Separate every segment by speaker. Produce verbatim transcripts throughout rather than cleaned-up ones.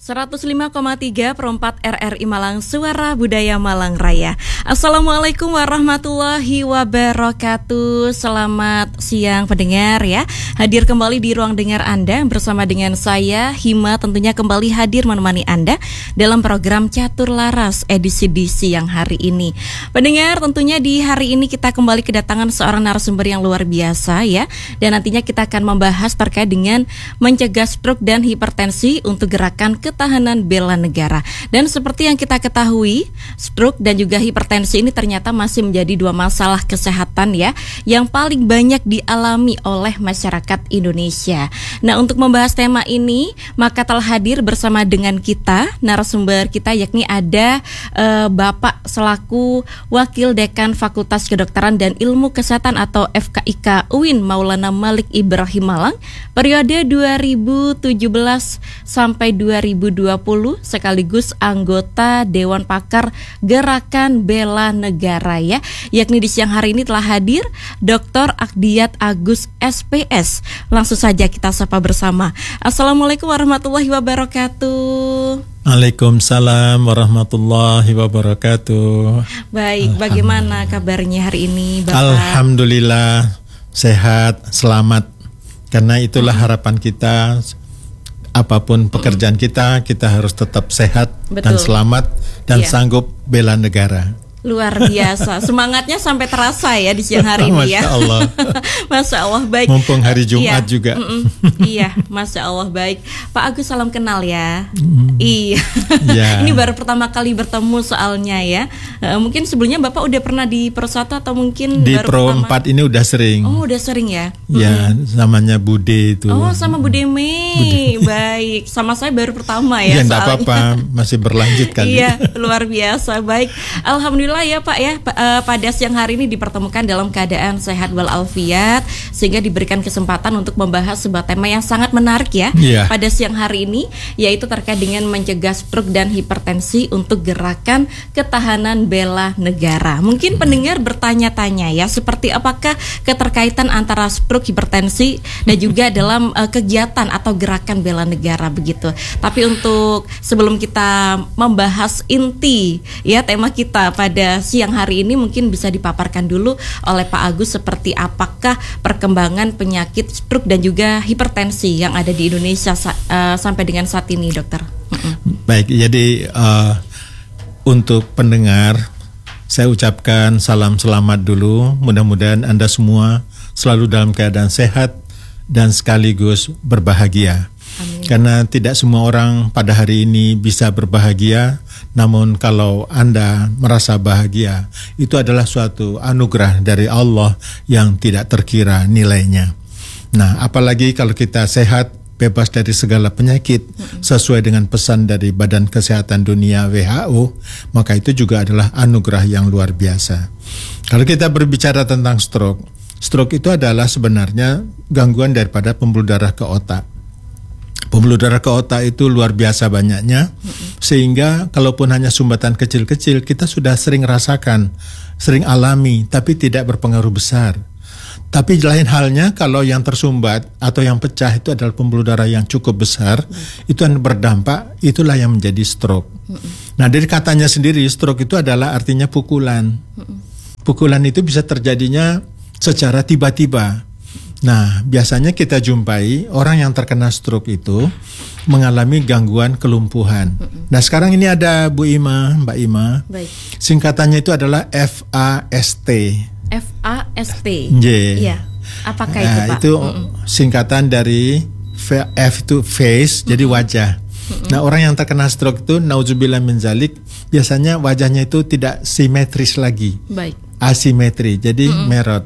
Speaker 1: seratus lima koma tiga per empat R R I Malang, Suara Budaya Malang Raya. Assalamualaikum warahmatullahi wabarakatuh. Selamat siang pendengar ya. Hadir kembali di ruang dengar Anda bersama dengan saya Hima, tentunya kembali hadir menemani Anda dalam program Catur Laras edisi di siang hari ini. Pendengar, tentunya di hari ini kita kembali kedatangan seorang narasumber yang luar biasa ya. Dan nantinya kita akan membahas terkait dengan mencegah stroke dan hipertensi untuk gerakan ke Ketahanan Bela Negara. Dan seperti yang kita ketahui, stroke dan juga hipertensi ini ternyata masih menjadi dua masalah kesehatan ya yang paling banyak dialami oleh masyarakat Indonesia. Nah, untuk membahas tema ini, maka telah hadir bersama dengan kita narasumber kita, yakni ada uh, Bapak selaku Wakil Dekan Fakultas Kedokteran dan Ilmu Kesehatan atau F K I K U I N Maulana Malik Ibrahim Malang periode dua ribu tujuh belas sampai dua ribu dua puluh, sekaligus anggota Dewan Pakar Gerakan Bela Negara ya. Yakni di siang hari ini telah hadir Doktor Akdiat Agus S P S. Langsung saja kita sapa bersama. Assalamualaikum warahmatullahi wabarakatuh.
Speaker 2: Waalaikumsalam warahmatullahi wabarakatuh.
Speaker 1: Baik, bagaimana kabarnya hari ini, Bapak?
Speaker 2: Alhamdulillah sehat, selamat. Karena itulah harapan kita. Apapun pekerjaan kita, kita harus tetap sehat. Betul. Dan selamat dan iya. sanggup bela negara.
Speaker 1: Luar biasa, semangatnya sampai terasa ya di siang hari ini ya.
Speaker 2: Masya Allah.
Speaker 1: Masya Allah, baik.
Speaker 2: Mumpung hari Jumat iya. juga.
Speaker 1: Iya, Masya Allah, baik. Pak Agus, salam kenal ya. Mm. Iya. Yeah. Ini baru pertama kali bertemu soalnya ya. Uh, mungkin sebelumnya Bapak udah pernah di Pro satu atau mungkin
Speaker 2: di
Speaker 1: baru
Speaker 2: Pro
Speaker 1: pertama?
Speaker 2: empat ini udah sering.
Speaker 1: Oh, udah sering ya.
Speaker 2: Ya, mm-hmm. namanya Bude itu.
Speaker 1: Oh, sama Bude Mei. Baik, sama saya baru pertama ya.
Speaker 2: Ya, enggak apa-apa, masih berlanjut kan.
Speaker 1: Iya, luar biasa. Baik. Alhamdulillah ya Pak ya, pada siang hari ini dipertemukan dalam keadaan sehat walafiat, sehingga diberikan kesempatan untuk membahas sebuah tema yang sangat menarik ya yeah. pada siang hari ini, yaitu terkait dengan mencegah stroke dan hipertensi untuk gerakan ketahanan bela negara. Mungkin pendengar bertanya-tanya ya, seperti apakah keterkaitan antara stroke, hipertensi dan juga dalam uh, kegiatan atau gerakan bela negara begitu. Tapi untuk sebelum kita membahas inti ya tema kita pada siang hari ini, mungkin bisa dipaparkan dulu oleh Pak Agus seperti apakah perkembangan penyakit stroke dan juga hipertensi yang ada di Indonesia uh, sampai dengan saat ini, dokter. Uh-uh.
Speaker 2: Baik, jadi uh, untuk pendengar saya ucapkan salam selamat dulu. Mudah-mudahan Anda semua selalu dalam keadaan sehat dan sekaligus berbahagia. Amin. Karena tidak semua orang pada hari ini bisa berbahagia. Namun kalau Anda merasa bahagia, itu adalah suatu anugerah dari Allah yang tidak terkira nilainya. Nah, apalagi kalau kita sehat, bebas dari segala penyakit, sesuai dengan pesan dari Badan Kesehatan Dunia W H O, maka itu juga adalah anugerah yang luar biasa. Kalau kita berbicara tentang stroke, stroke itu adalah sebenarnya gangguan daripada pembuluh darah ke otak. Pembuluh darah ke otak itu luar biasa banyaknya, sehingga kalaupun hanya sumbatan kecil-kecil kita sudah sering rasakan, sering alami, tapi tidak berpengaruh besar. Tapi lain halnya kalau yang tersumbat atau yang pecah itu adalah pembuluh darah yang cukup besar, itu yang berdampak, itulah yang menjadi stroke. Nah, dari katanya sendiri, stroke itu adalah artinya pukulan. Pukulan itu bisa terjadinya secara tiba-tiba. Nah, biasanya kita jumpai orang yang terkena stroke itu mengalami gangguan kelumpuhan. Mm-mm. Nah, sekarang ini ada Bu Ima, Mbak Ima. Baik. Singkatannya itu adalah F A S T.
Speaker 1: F A S T.
Speaker 2: Yeah.
Speaker 1: Iya. Apakah itu,
Speaker 2: nah,
Speaker 1: Pak?
Speaker 2: Itu
Speaker 1: Mm-mm.
Speaker 2: singkatan dari F itu face, Mm-mm. jadi wajah. Mm-mm. Nah, orang yang terkena stroke itu nauzubillah min zalik, biasanya wajahnya itu tidak simetris lagi. Baik. Asimetri, jadi Mm-mm. merot.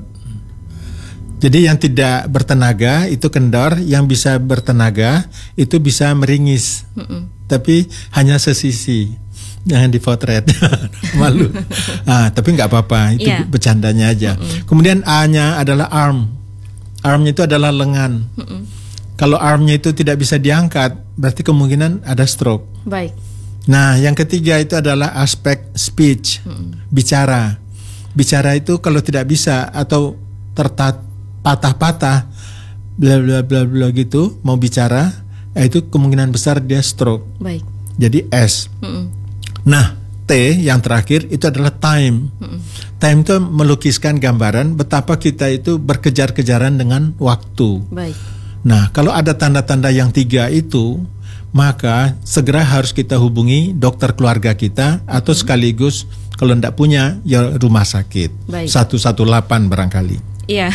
Speaker 2: Jadi yang tidak bertenaga itu kendor, yang bisa bertenaga itu bisa meringis, Mm-mm. tapi hanya sesisi, jangan dipotret, malu. Ah, tapi nggak apa-apa, itu yeah. bercandanya aja. Mm-mm. Kemudian A-nya adalah arm, armnya itu adalah lengan. Mm-mm. Kalau armnya itu tidak bisa diangkat, berarti kemungkinan ada stroke. Baik. Nah, yang ketiga itu adalah aspek speech, Mm-mm. bicara. Bicara itu kalau tidak bisa atau tertat patah-patah bla bla bla bla gitu mau bicara, itu kemungkinan besar dia stroke.
Speaker 1: Baik.
Speaker 2: Jadi S. Mm-mm. Nah, T yang terakhir itu adalah time. Mm-mm. Time itu melukiskan gambaran betapa kita itu berkejar-kejaran dengan waktu.
Speaker 1: Baik.
Speaker 2: Nah, kalau ada tanda-tanda yang tiga itu, maka segera harus kita hubungi dokter keluarga kita atau sekaligus kalau tidak punya ya rumah sakit.
Speaker 1: Baik.
Speaker 2: satu satu delapan barangkali.
Speaker 1: Iya,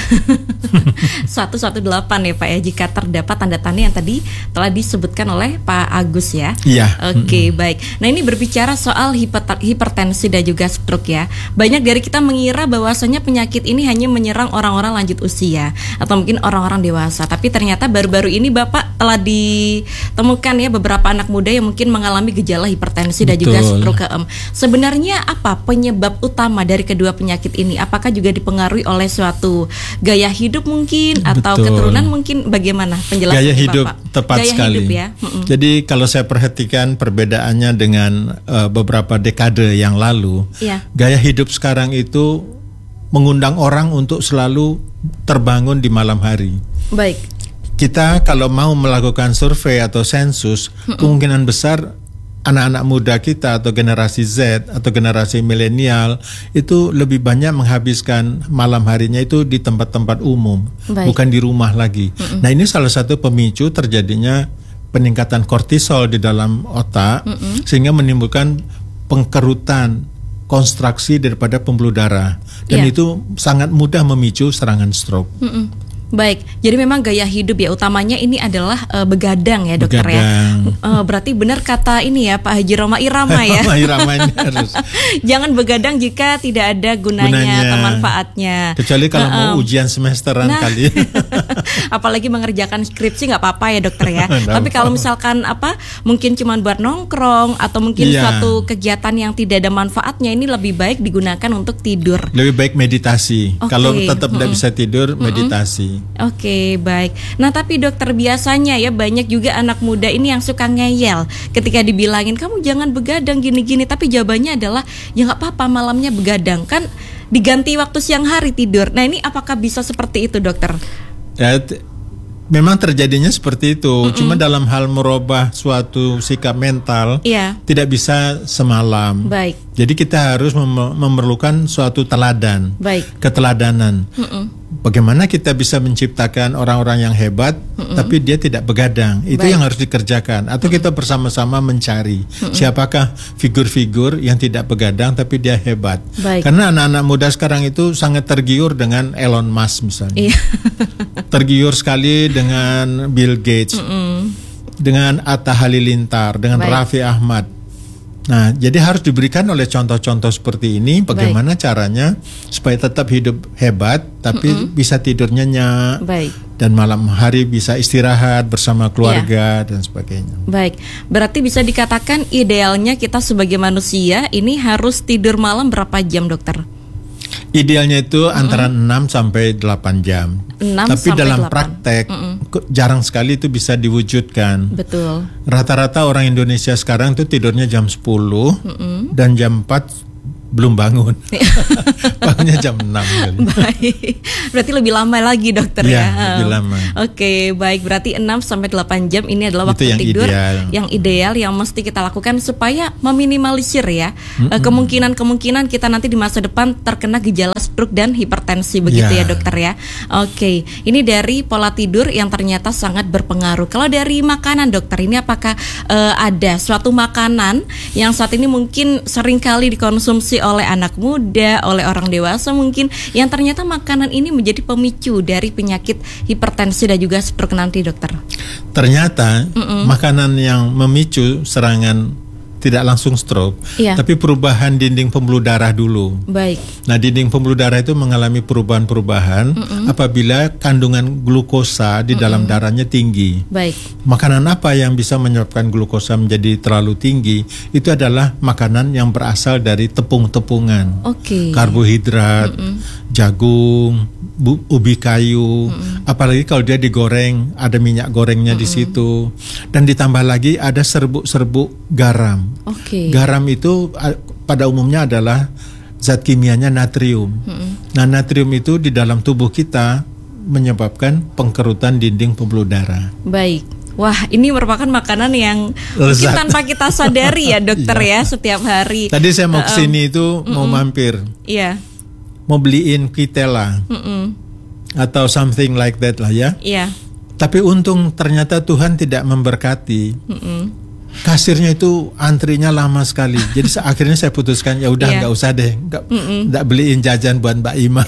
Speaker 1: seratus delapan belas ya Pak ya, jika terdapat tanda-tanda yang tadi telah disebutkan oleh Pak Agus ya.
Speaker 2: Iya.
Speaker 1: Oke, okay, mm-hmm. baik. Nah ini berbicara soal hiper- hipertensi dan juga stroke ya. Banyak dari kita mengira bahwasanya penyakit ini hanya menyerang orang-orang lanjut usia atau mungkin orang-orang dewasa. Tapi ternyata baru-baru ini Bapak telah ditemukan ya beberapa anak muda yang mungkin mengalami gejala hipertensi dan juga stroke. Um, sebenarnya apa penyebab utama dari kedua penyakit ini? Apakah juga dipengaruhi oleh suatu gaya hidup mungkin atau
Speaker 2: Betul.
Speaker 1: keturunan mungkin, bagaimana penjelasan
Speaker 2: gaya hidup
Speaker 1: Bapak?
Speaker 2: Tepat
Speaker 1: gaya
Speaker 2: sekali.
Speaker 1: Hidup ya. Mm-mm.
Speaker 2: Jadi kalau saya perhatikan perbedaannya dengan uh, beberapa dekade yang lalu,
Speaker 1: yeah.
Speaker 2: gaya hidup sekarang itu mengundang orang untuk selalu terbangun di malam hari.
Speaker 1: Baik.
Speaker 2: Kita kalau mau melakukan survei atau sensus, Mm-mm. kemungkinan besar anak-anak muda kita atau generasi Z atau generasi milenial itu lebih banyak menghabiskan malam harinya itu di tempat-tempat umum. Baik. Bukan di rumah lagi. Mm-mm. Nah ini salah satu pemicu terjadinya peningkatan kortisol di dalam otak. Mm-mm. Sehingga menimbulkan pengkerutan konstruksi daripada pembuluh darah dan yeah. itu sangat mudah memicu serangan stroke. Mm-mm.
Speaker 1: Baik, jadi memang gaya hidup ya utamanya ini adalah uh, begadang ya dokter
Speaker 2: begadang.
Speaker 1: ya. Uh, berarti benar kata ini ya Pak Haji Roma Irama ya.
Speaker 2: Irama ini harus.
Speaker 1: Jangan begadang jika tidak ada gunanya, gunanya. atau manfaatnya.
Speaker 2: Kecuali kalau uh, mau ujian semesteran nah, kali.
Speaker 1: Apalagi mengerjakan skripsi nggak apa-apa ya dokter ya. Tapi kalau misalkan apa mungkin cuma buat nongkrong atau mungkin yeah. suatu kegiatan yang tidak ada manfaatnya, ini lebih baik digunakan untuk tidur.
Speaker 2: Lebih baik meditasi. Okay. Kalau tetap tidak mm-hmm. bisa tidur, meditasi.
Speaker 1: Oke, okay, baik. Nah, tapi dokter biasanya ya banyak juga anak muda ini yang suka ngeyel ketika dibilangin kamu jangan begadang gini-gini, tapi jawabannya adalah ya nggak apa-apa malamnya begadang kan diganti waktu siang hari tidur. Nah, ini apakah bisa seperti itu, dokter?
Speaker 2: Ya, t- memang terjadinya seperti itu. Mm-mm. Cuma dalam hal merubah suatu sikap mental yeah. tidak bisa semalam.
Speaker 1: Baik.
Speaker 2: Jadi kita harus mem- memerlukan suatu teladan,
Speaker 1: baik.
Speaker 2: keteladanan.
Speaker 1: Mm-mm.
Speaker 2: Bagaimana kita bisa menciptakan orang-orang yang hebat, Mm-mm. tapi dia tidak begadang. Itu Baik. yang harus dikerjakan. Atau kita bersama-sama mencari Mm-mm. siapakah figur-figur yang tidak begadang tapi dia hebat. Baik. Karena anak-anak muda sekarang itu sangat tergiur dengan Elon Musk misalnya. Iya. Tergiur sekali dengan Bill Gates, Mm-mm. dengan Atta Halilintar, dengan Baik. Raffi Ahmad. Nah, jadi harus diberikan oleh contoh-contoh seperti ini bagaimana Baik. caranya supaya tetap hidup hebat tapi Mm-mm. bisa tidur nyenyak. Baik. Dan malam hari bisa istirahat bersama keluarga ya. dan sebagainya.
Speaker 1: Baik, berarti bisa dikatakan idealnya kita sebagai manusia ini harus tidur malam berapa jam, dokter?
Speaker 2: Idealnya itu Mm-mm. antara enam sampai delapan jam.
Speaker 1: enam
Speaker 2: Tapi
Speaker 1: sampai
Speaker 2: dalam
Speaker 1: delapan.
Speaker 2: praktek
Speaker 1: Mm-mm.
Speaker 2: jarang sekali itu bisa diwujudkan.
Speaker 1: Betul.
Speaker 2: Rata-rata orang Indonesia sekarang itu tidurnya jam sepuluh Mm-mm. dan jam empat belum bangun. Bangunnya jam enam.
Speaker 1: Baik. Berarti lebih lama lagi, dokter ya.
Speaker 2: Ya, lebih lama.
Speaker 1: Oke, baik. Berarti enam sampai delapan jam ini adalah waktu
Speaker 2: Itu yang
Speaker 1: tidur
Speaker 2: ideal.
Speaker 1: yang ideal yang mesti kita lakukan supaya meminimalisir ya mm-hmm. kemungkinan-kemungkinan kita nanti di masa depan terkena gejala stroke dan hipertensi begitu ya, ya dokter ya. Oke, ini dari pola tidur yang ternyata sangat berpengaruh. Kalau dari makanan, dokter, ini apakah uh, ada suatu makanan yang saat ini mungkin sering kali dikonsumsi oleh anak muda, oleh orang dewasa mungkin, yang ternyata makanan ini menjadi pemicu dari penyakit hipertensi dan juga stroke nanti, dokter?
Speaker 2: Ternyata Mm-mm. makanan yang memicu serangan tidak langsung stroke, iya. tapi perubahan dinding pembuluh darah dulu.
Speaker 1: Baik.
Speaker 2: Nah, dinding pembuluh darah itu mengalami perubahan-perubahan Mm-mm. apabila kandungan glukosa di Mm-mm. dalam darahnya tinggi.
Speaker 1: Baik.
Speaker 2: Makanan apa yang bisa menyebabkan glukosa menjadi terlalu tinggi? Itu adalah makanan yang berasal dari tepung-tepungan.
Speaker 1: Oke.
Speaker 2: Karbohidrat, Mm-mm. jagung, bu, ubi kayu, Mm-mm. apalagi kalau dia digoreng, ada minyak gorengnya Mm-mm. di situ, dan ditambah lagi ada serbuk-serbuk garam.
Speaker 1: Okay.
Speaker 2: Garam itu pada umumnya adalah zat kimianya natrium. Mm-mm. Nah, natrium itu di dalam tubuh kita menyebabkan pengkerutan dinding pembuluh darah.
Speaker 1: Baik. Wah, ini merupakan makanan yang mungkin
Speaker 2: Lezat.
Speaker 1: tanpa kita sadari ya dokter
Speaker 2: Iya.
Speaker 1: ya setiap hari.
Speaker 2: Tadi saya mau
Speaker 1: Uh-um.
Speaker 2: kesini itu mau mampir,
Speaker 1: Iya.
Speaker 2: mau beliin Kitela
Speaker 1: Mm-mm.
Speaker 2: atau something like that lah ya.
Speaker 1: Iya.
Speaker 2: Tapi untung ternyata Tuhan tidak memberkati.
Speaker 1: Mm-mm.
Speaker 2: Kasirnya itu antrinya lama sekali. Jadi se- akhirnya saya putuskan ya udah
Speaker 1: Iya.
Speaker 2: nggak usah deh, nggak nggak beliin jajan buat Mbak Ima.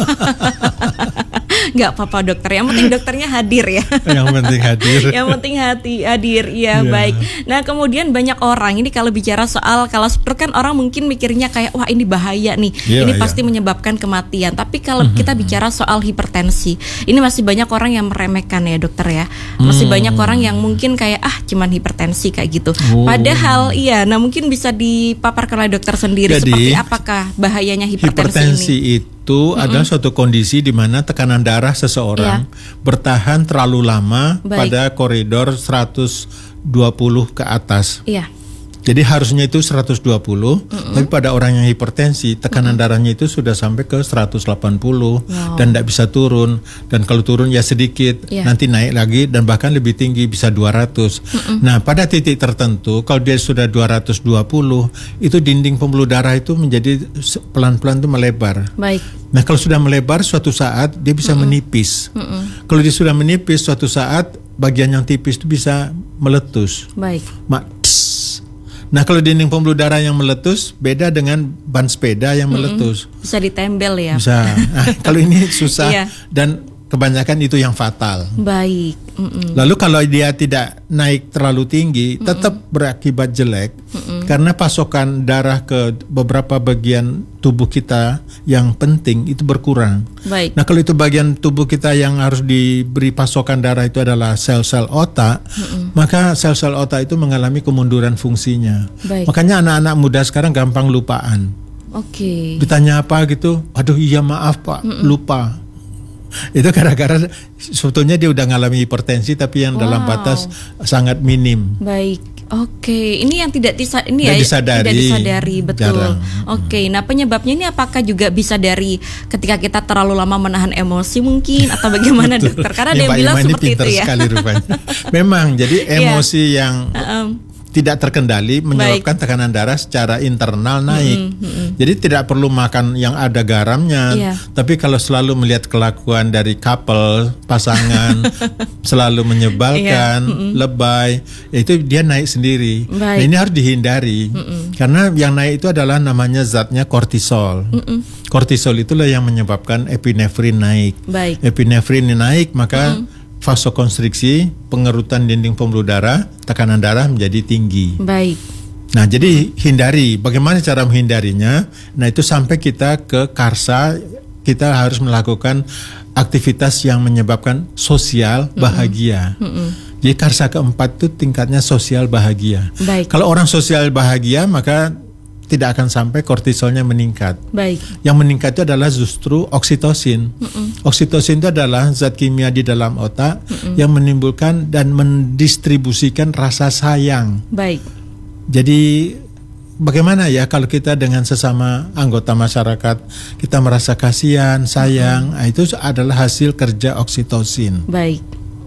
Speaker 1: Nggak apa-apa dokter, yang penting dokternya hadir ya.
Speaker 2: Yang penting hadir.
Speaker 1: Yang penting hati hadir, iya
Speaker 2: Iya.
Speaker 1: baik. Nah kemudian banyak orang ini kalau bicara soal kalau stroke kan orang mungkin mikirnya kayak wah ini bahaya nih,
Speaker 2: Iya,
Speaker 1: ini
Speaker 2: iya.
Speaker 1: pasti menyebabkan kematian. Tapi kalau kita bicara soal hipertensi, ini masih banyak orang yang meremehkan ya dokter ya. Masih
Speaker 2: Hmm.
Speaker 1: banyak orang yang mungkin kayak ah cuman hipertensi kayak gitu.
Speaker 2: Oh.
Speaker 1: Padahal iya, nah mungkin bisa dipaparkan oleh dokter sendiri
Speaker 2: Jadi,
Speaker 1: seperti apakah bahayanya hipertensi,
Speaker 2: Hipertensi
Speaker 1: ini.
Speaker 2: itu adalah suatu kondisi di mana tekanan darah seseorang bertahan terlalu lama
Speaker 1: Baik.
Speaker 2: pada koridor seratus dua puluh ke atas.
Speaker 1: Iya.
Speaker 2: Jadi harusnya itu seratus dua puluh, tapi pada orang yang hipertensi tekanan darahnya itu sudah sampai ke seratus delapan puluh
Speaker 1: Wow.
Speaker 2: dan tidak bisa turun. Dan kalau turun ya sedikit,
Speaker 1: Iya.
Speaker 2: nanti naik lagi dan bahkan lebih tinggi bisa dua ratus. Nah pada titik tertentu kalau dia sudah dua ratus dua puluh, itu dinding pembuluh darah itu menjadi se- pelan-pelan itu melebar.
Speaker 1: Baik.
Speaker 2: Nah kalau sudah melebar suatu saat dia bisa menipis. Kalau dia sudah menipis suatu saat bagian yang tipis itu bisa meletus.
Speaker 1: Baik.
Speaker 2: Ma- pss. Nah kalau dinding pembuluh darah yang meletus beda dengan ban sepeda yang meletus.
Speaker 1: Bisa ditembel ya.
Speaker 2: Bisa. Nah, kalau ini susah
Speaker 1: Iya.
Speaker 2: dan kebanyakan itu yang fatal.
Speaker 1: Baik. Mm-mm.
Speaker 2: Lalu kalau dia tidak naik terlalu tinggi, tetap berakibat jelek karena pasokan darah ke beberapa bagian tubuh kita yang penting itu berkurang.
Speaker 1: Baik.
Speaker 2: Nah kalau itu bagian tubuh kita yang harus diberi pasokan darah itu adalah sel-sel otak, maka sel-sel otak itu mengalami kemunduran fungsinya.
Speaker 1: Baik.
Speaker 2: Makanya anak-anak muda sekarang gampang lupaan.
Speaker 1: Oke.
Speaker 2: Ditanya apa gitu, aduh iya maaf pak, lupa. Itu gara-gara sebetulnya dia udah ngalami hipertensi tapi yang dalam
Speaker 1: Wow.
Speaker 2: batas sangat minim.
Speaker 1: Baik. Oke, ini yang tidak disa ini
Speaker 2: Tidak
Speaker 1: ya
Speaker 2: disadari.
Speaker 1: tidak disadari betul.
Speaker 2: Jarang.
Speaker 1: Oke, nah penyebabnya ini apakah juga bisa dari ketika kita terlalu lama menahan emosi mungkin atau bagaimana
Speaker 2: Betul.
Speaker 1: dokter? Karena ada
Speaker 2: Ya,
Speaker 1: yang
Speaker 2: Pak
Speaker 1: bilang
Speaker 2: Ima ini
Speaker 1: seperti
Speaker 2: pintar
Speaker 1: itu ya.
Speaker 2: sekali rupanya. Memang jadi emosi yang
Speaker 1: Um,
Speaker 2: tidak terkendali menyebabkan tekanan darah secara internal naik. Jadi tidak perlu makan yang ada garamnya,
Speaker 1: Iya.
Speaker 2: tapi kalau selalu melihat kelakuan dari couple, pasangan selalu menyebalkan, lebay, ya itu dia naik sendiri. Nah,
Speaker 1: Baik.
Speaker 2: ini harus dihindari. Karena yang naik itu adalah namanya zatnya kortisol. Kortisol itulah yang menyebabkan epinefrin naik.
Speaker 1: Baik.
Speaker 2: Epinefrin naik maka vasokonstriksi, pengerutan dinding pembuluh darah, tekanan darah menjadi tinggi.
Speaker 1: Baik.
Speaker 2: Nah, jadi hindari. Bagaimana cara menghindarinya? Nah, itu sampai kita ke karsa, kita harus melakukan aktivitas yang menyebabkan sosial bahagia. Jadi karsa keempat itu tingkatnya sosial bahagia.
Speaker 1: Baik.
Speaker 2: Kalau orang sosial bahagia, maka tidak akan sampai kortisolnya meningkat.
Speaker 1: Baik.
Speaker 2: Yang meningkat itu adalah justru oksitosin. Oksitosin itu adalah zat kimia di dalam otak yang menimbulkan dan mendistribusikan rasa sayang.
Speaker 1: Baik.
Speaker 2: Jadi bagaimana ya kalau kita dengan sesama anggota masyarakat kita merasa kasihan, sayang, nah, itu adalah hasil kerja oksitosin.
Speaker 1: Baik.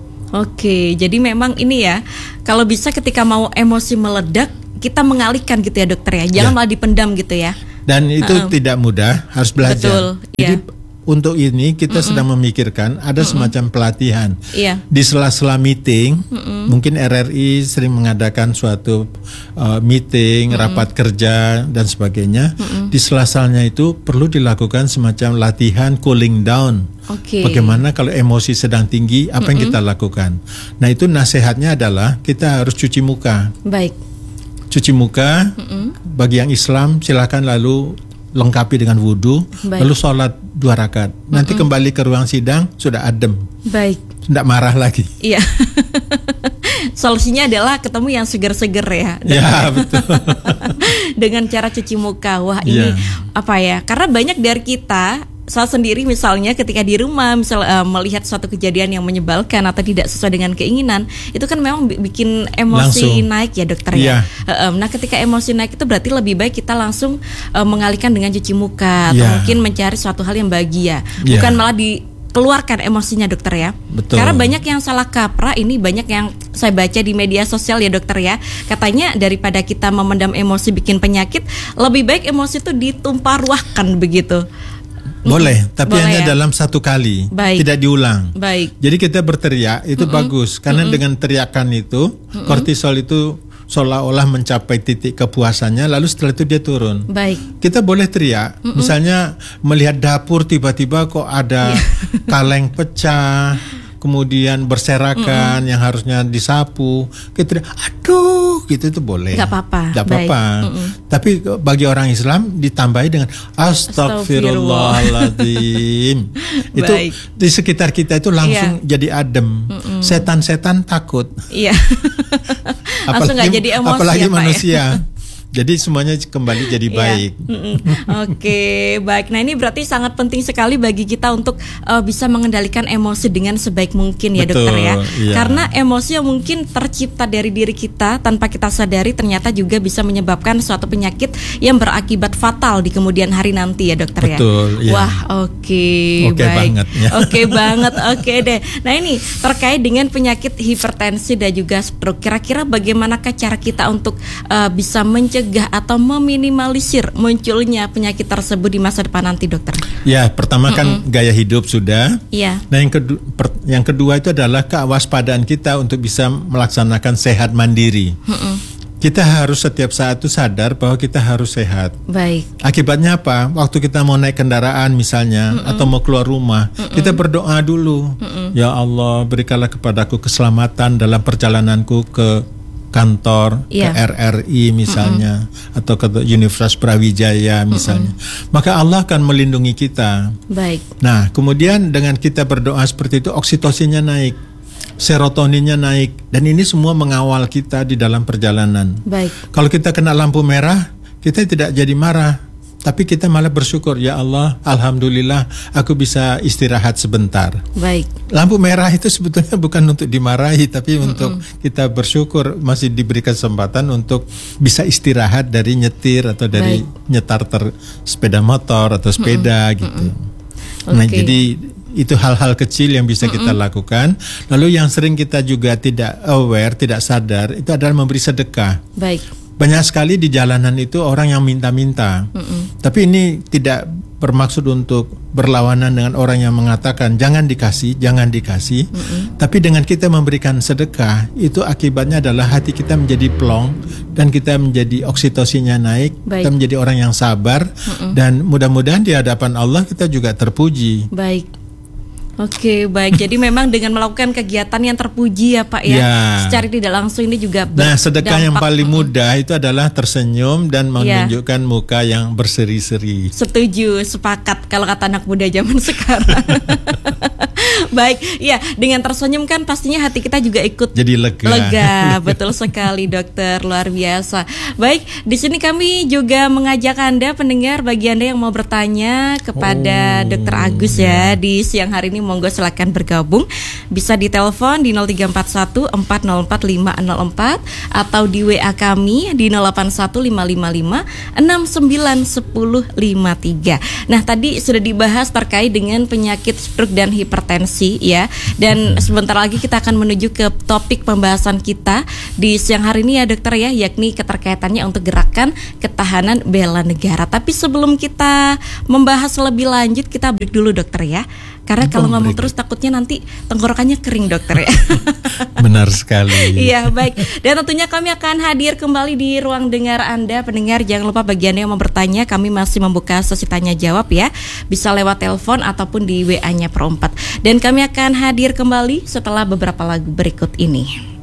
Speaker 1: Oke, jadi memang ini ya, kalau bisa ketika mau emosi meledak, kita mengalihkan gitu ya dokter ya, jangan
Speaker 2: Ya.
Speaker 1: malah dipendam gitu ya.
Speaker 2: Dan itu
Speaker 1: Uh-uh.
Speaker 2: tidak mudah, harus belajar.
Speaker 1: Betul,
Speaker 2: Jadi
Speaker 1: iya.
Speaker 2: untuk ini kita sedang memikirkan ada semacam pelatihan.
Speaker 1: Iya.
Speaker 2: Di sela-sela meeting, mungkin R R I sering mengadakan suatu uh, meeting, rapat kerja dan sebagainya. Di sela-selanya itu perlu dilakukan semacam latihan cooling down.
Speaker 1: Oke.
Speaker 2: Bagaimana kalau emosi sedang tinggi, apa yang kita lakukan? Nah, itu nasihatnya adalah kita harus cuci muka.
Speaker 1: Baik.
Speaker 2: Cuci muka, bagi yang Islam silakan lalu lengkapi dengan wudhu,
Speaker 1: Baik.
Speaker 2: lalu sholat dua rakaat. Nanti kembali ke ruang sidang sudah adem,
Speaker 1: Baik.
Speaker 2: tidak marah lagi.
Speaker 1: Iya. Solusinya adalah ketemu yang seger-seger ya.
Speaker 2: Ya betul.
Speaker 1: Dengan cara cuci muka. Wah, ini
Speaker 2: Iya.
Speaker 1: apa ya? Karena banyak dari kita, saya sendiri misalnya ketika di rumah misal uh, melihat suatu kejadian yang menyebalkan atau tidak sesuai dengan keinginan, itu kan memang bi- bikin emosi
Speaker 2: Langsung.
Speaker 1: naik ya dokter
Speaker 2: Iya.
Speaker 1: ya. Uh, um, nah, ketika emosi naik itu berarti lebih baik kita langsung uh, mengalihkan dengan cuci muka atau
Speaker 2: Iya.
Speaker 1: mungkin mencari suatu hal yang bahagia,
Speaker 2: Iya.
Speaker 1: bukan malah di keluarkan emosinya dokter ya.
Speaker 2: Betul.
Speaker 1: Karena banyak yang salah kaprah, ini banyak yang saya baca di media sosial ya dokter ya. Katanya daripada kita memendam emosi bikin penyakit, lebih baik emosi itu ditumpah ruahkan begitu.
Speaker 2: Boleh, tapi
Speaker 1: Boleh
Speaker 2: hanya
Speaker 1: ya?
Speaker 2: dalam satu kali,
Speaker 1: Baik.
Speaker 2: tidak diulang.
Speaker 1: Baik.
Speaker 2: Jadi kita berteriak itu Mm-mm. bagus, karena Mm-mm. dengan teriakan itu Mm-mm. kortisol itu seolah-olah mencapai titik kepuasannya, lalu setelah itu dia turun.
Speaker 1: Baik.
Speaker 2: Kita boleh teriak, Mm-mm. misalnya melihat dapur tiba-tiba kok ada kaleng pecah, kemudian berserakan Mm-mm. yang harusnya disapu, kita teriak, aduh, gitu itu boleh.
Speaker 1: Gak apa-apa.
Speaker 2: Gak apa-apa. Tapi bagi orang Islam ditambahi dengan astagfirullahaladzim. Itu
Speaker 1: Baik.
Speaker 2: di sekitar kita itu langsung yeah. jadi adem. Mm-mm. Setan-setan takut.
Speaker 1: Iya. Langsung nggak jadi emosi
Speaker 2: apalagi
Speaker 1: ya, Pak,
Speaker 2: manusia.
Speaker 1: ya?
Speaker 2: Jadi semuanya kembali jadi baik.
Speaker 1: Oke, okay, baik. Nah ini berarti sangat penting sekali bagi kita untuk uh, bisa mengendalikan emosi dengan sebaik mungkin ya. Betul, dokter ya. Iya. Karena emosi yang mungkin tercipta dari diri kita tanpa kita sadari ternyata juga bisa menyebabkan suatu penyakit yang berakibat fatal di kemudian hari nanti ya dokter.
Speaker 2: Betul,
Speaker 1: ya.
Speaker 2: Iya.
Speaker 1: Wah oke okay,
Speaker 2: okay,
Speaker 1: baik.
Speaker 2: Banget, ya.
Speaker 1: Oke okay, banget. Oke okay, deh. Nah ini terkait dengan penyakit hipertensi dan juga stroke. Kira-kira bagaimanakah cara kita untuk uh, bisa mencegah atau meminimalisir munculnya penyakit tersebut di masa depan nanti dokter?
Speaker 2: Ya, pertama kan Mm-mm. gaya hidup sudah.
Speaker 1: Iya.
Speaker 2: Nah yang kedua, per, yang kedua itu adalah kewaspadaan kita untuk bisa melaksanakan sehat mandiri. Mm-mm. Kita harus setiap saat itu sadar bahwa kita harus sehat.
Speaker 1: Baik.
Speaker 2: Akibatnya apa? Waktu kita mau naik kendaraan misalnya Mm-mm. atau mau keluar rumah, Mm-mm. kita berdoa dulu. Mm-mm. Ya Allah, berikanlah kepadaku keselamatan dalam perjalananku ke kantor, yeah. ke R R I misalnya, Mm-mm. atau ke Universitas Brawijaya misalnya, Mm-mm. maka Allah akan melindungi kita.
Speaker 1: Baik.
Speaker 2: Nah, kemudian dengan kita berdoa seperti itu, oksitosinnya naik, serotoninnya naik, dan ini semua mengawal kita di dalam perjalanan.
Speaker 1: Baik.
Speaker 2: Kalau kita kena lampu merah, kita tidak jadi marah, tapi kita malah bersyukur, ya Allah, alhamdulillah aku bisa istirahat sebentar.
Speaker 1: Baik.
Speaker 2: Lampu merah itu sebetulnya bukan untuk dimarahi, tapi Mm-mm. untuk kita bersyukur masih diberi kesempatan untuk bisa istirahat dari nyetir atau dari Baik. nyetar ter sepeda motor atau sepeda Mm-mm. gitu. Mm-mm. Nah, okay. jadi itu hal-hal kecil yang bisa Mm-mm. kita lakukan. Lalu yang sering kita juga tidak aware, tidak sadar, itu adalah memberi sedekah.
Speaker 1: Baik.
Speaker 2: Banyak sekali di jalanan itu orang yang minta-minta. Mm-mm. Tapi ini tidak bermaksud untuk berlawanan dengan orang yang mengatakan jangan dikasih, jangan dikasih. Mm-mm. Tapi dengan kita memberikan sedekah, itu akibatnya adalah hati kita menjadi plong dan kita menjadi oksitosinnya naik. Baik. Kita menjadi orang yang sabar. Mm-mm. Dan mudah-mudahan di hadapan Allah kita juga terpuji.
Speaker 1: Baik. Oke, baik. Jadi memang dengan melakukan kegiatan yang terpuji ya Pak ya,
Speaker 2: ya.
Speaker 1: secara tidak langsung ini juga berdampak.
Speaker 2: Nah, sedekah yang paling mudah itu adalah tersenyum dan menunjukkan ya. muka yang berseri-seri.
Speaker 1: Setuju, sepakat kalau kata anak muda zaman sekarang. Baik, ya dengan tersenyum kan pastinya hati kita juga ikut
Speaker 2: jadi lega.
Speaker 1: Lega, betul sekali dokter, luar biasa. Baik, di sini kami juga mengajak Anda pendengar, bagi Anda yang mau bertanya kepada oh, dokter Agus ya, ya di siang hari ini, monggo silakan bergabung. Bisa ditelepon di nol tiga empat satu empat nol empat lima nol empat atau di W A kami di nol delapan satu lima lima lima enam sembilan satu nol lima tiga. Nah, tadi sudah dibahas terkait dengan penyakit stroke dan hipertensi ya. Dan sebentar lagi kita akan menuju ke topik pembahasan kita di siang hari ini ya dokter ya, yakni keterkaitannya untuk gerakan ketahanan bela negara. Tapi sebelum kita membahas lebih lanjut, kita break dulu dokter ya. Karena kalau ngomong terus takutnya nanti tenggorokannya kering dokter ya.
Speaker 2: Benar sekali.
Speaker 1: Iya, baik. Dan tentunya kami akan hadir kembali di ruang dengar Anda pendengar. Jangan lupa bagi Anda yang mau bertanya, kami masih membuka sesi tanya jawab ya. Bisa lewat telepon ataupun di W A-nya per empat. Dan kami akan hadir kembali setelah beberapa lagu berikut ini.